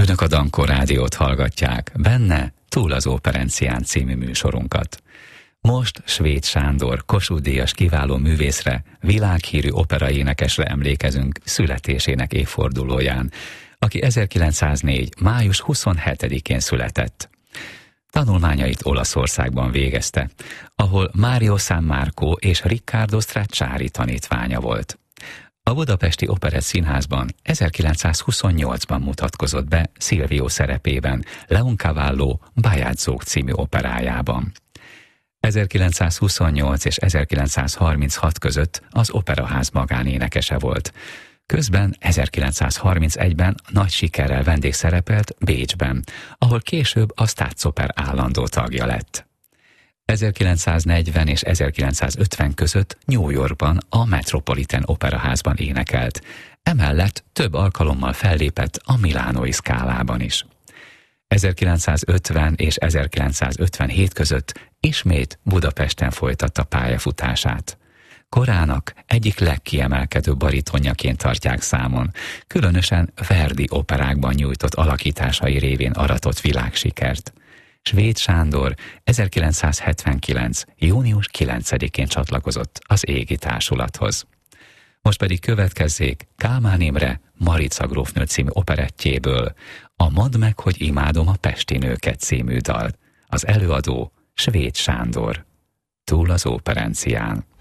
Önök a Dankó Rádiót hallgatják, benne Túl az Óperencián című műsorunkat. Most Svéd Sándor, Kossuth-díjas kiváló művészre, világhírű operaénekesre emlékezünk születésének évfordulóján, aki 1904. május 27-én született. Tanulmányait Olaszországban végezte, ahol Mário San Marco és Riccardo Stracciari tanítványa volt. A Budapesti Operett Színházban 1928-ban mutatkozott be Silvio szerepében Leoncavallo Bajadzók című operájában. 1928 és 1936 között az Operaház magánénekese volt. Közben 1931-ben nagy sikerrel vendégszerepelt Bécsben, ahol később a Staatsoper állandó tagja lett. 1940 és 1950 között New Yorkban a Metropolitan Operaházban énekelt, emellett több alkalommal fellépett a Milánói Scalában is. 1950 és 1957 között ismét Budapesten folytatta pályafutását. Korának egyik legkiemelkedőbb baritonjaként tartják számon, különösen Verdi operákban nyújtott alakításai révén aratott világsikert. Svéd Sándor 1979. június 9-én csatlakozott az Égi Társulathoz. Most pedig következzék Kálmán Imre Marica grófnő című operettjéből a Mondd meg, hogy imádom a pesti nőket című dal. Az előadó Svéd Sándor. Túl az Óperencián.